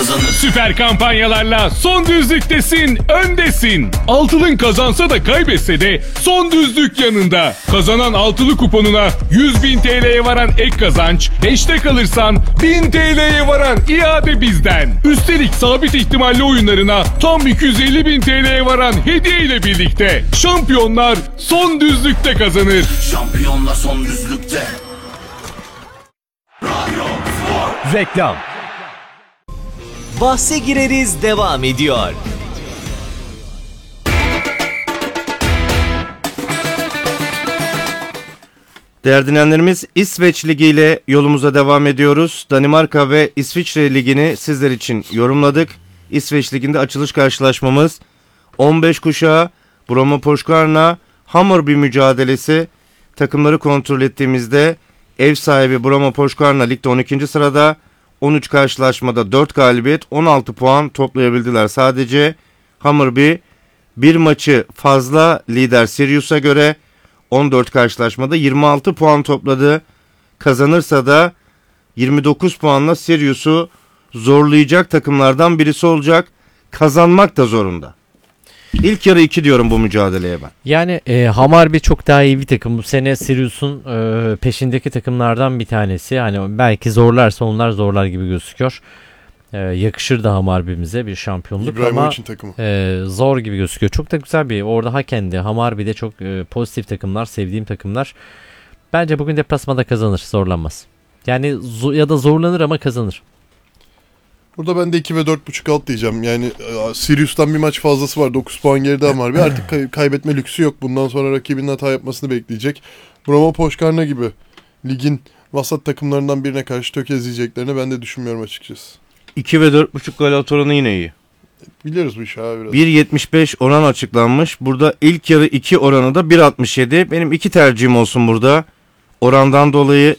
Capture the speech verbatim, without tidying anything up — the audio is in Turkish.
kazanır. Süper kampanyalarla son düzlüktesin, öndesin. Altılın kazansa da kaybetse de son düzlük yanında. Kazanan altılı kuponuna yüz bin T L'ye varan ek kazanç, beşte kalırsan bin T L'ye varan iade bizden. Üstelik sabit ihtimalli oyunlarına tam iki yüz elli bin T L'ye varan hediye ile birlikte şampiyonlar son düzlükte kazanır. Şampiyonlar son düzlükte. Reklam. Bahse gireriz devam ediyor. Değerli dinleyenlerimiz, İsveç Ligi ile yolumuza devam ediyoruz. Danimarka ve İsviçre Ligi'ni sizler için yorumladık. İsveç Ligi'nde açılış karşılaşmamız on beş kuşağı Bromo Poşkarna Hammarby mücadelesi. Takımları kontrol ettiğimizde ev sahibi Bromo Poşkarna ligde on ikinci sırada. on üç karşılaşmada dört galibiyet, on altı puan toplayabildiler sadece. Hammarby bir maçı fazla lider Sirius'a göre on dört karşılaşmada yirmi altı puan topladı. Kazanırsa da yirmi dokuz puanla Sirius'u zorlayacak takımlardan birisi olacak. Kazanmak da zorunda. İlk yarı iki diyorum bu mücadeleye ben. Yani e, Hammarby çok daha iyi bir takım. Bu sene Sirius'un e, peşindeki takımlardan bir tanesi. Yani belki zorlarsa onlar zorlar gibi gözüküyor. E, yakışır da Hammarby'mize bir şampiyonluk ama e, zor gibi gözüküyor. Çok da güzel bir orada Haken'de Hammarby'de çok e, pozitif takımlar, sevdiğim takımlar. Bence bugün deplasmanda kazanır, zorlanmaz. Yani zo- ya da zorlanır ama kazanır. Burada ben de iki ve dört buçuk alt diyeceğim. Yani Sirius'tan bir maç fazlası var. dokuz puan geride Hammarby. Artık kay- kaybetme lüksü yok. Bundan sonra rakibinin hata yapmasını bekleyecek. Bromo Poşkarna gibi ligin vasat takımlarından birine karşı tökezleyeceklerini ben de düşünmüyorum açıkçası. iki ve dört buçuk gol at oranı yine iyi. Biliyoruz bu işi abi biraz. bir yetmiş beş oran açıklanmış. Burada ilk yarı iki oranı da bir altmış yedi. Benim iki tercihim olsun burada. Orandan dolayı